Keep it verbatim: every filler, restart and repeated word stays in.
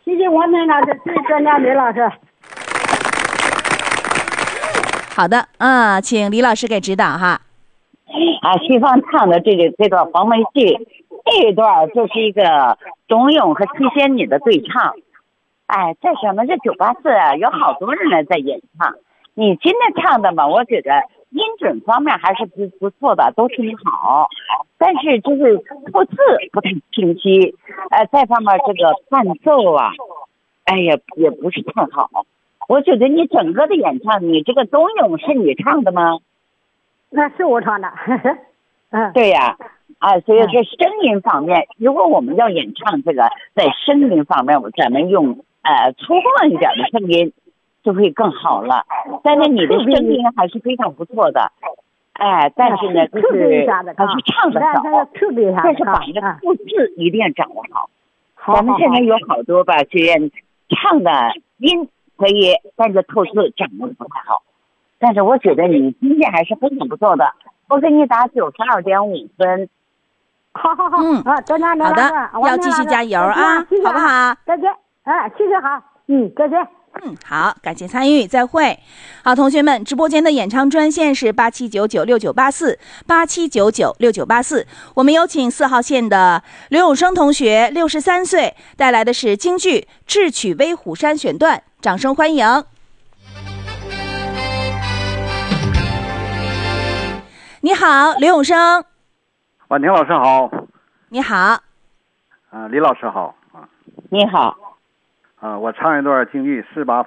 谢谢王明老师，谢谢专家李老师。 好的，嗯，请李老师给指导哈。 啊，西方唱的这个这段黄梅戏，这一段就是一个董永和七仙女的对唱。哎，在咱们这九八四啊，有好多人来在演唱。你今天唱的嘛，我觉得音准方面还是不不错的，都挺好。但是就是吐字不太清晰，呃，再方面这个伴奏啊，哎呀，也不是太好。我觉得你整个的演唱，你这个董永是你唱的吗？ 那是我唱的。嗯， 对呀，啊，所以说声音方面，如果我们要演唱这个，在声音方面，咱们用呃粗犷一点的声音，就会更好了。但是你的声音还是非常不错的，哎，但是呢，就是还是唱的少，但是把这个吐字一定要掌握好。咱们现在有好多吧学员唱的音可以，但是吐字掌握的不太好。但是我觉得你今天还是非常不错的，我给你打九十二点五分。 好好好， 嗯， 啊，专家好的，要继续加油啊，好不好？ 再见，哎，谢谢好，嗯，再见。 嗯，好，感谢参与，再会。好，同学们，直播间的演唱专线是八七九九六九八四八七九九六九八四。我们有请四号线的刘永生同学，六十三岁，带来的是京剧《智取威虎山》选段，掌声欢迎。你好，刘永生。 婉婷老师好。 你好。 啊，李老师好。啊， 你好。 啊，我唱一段京剧《四八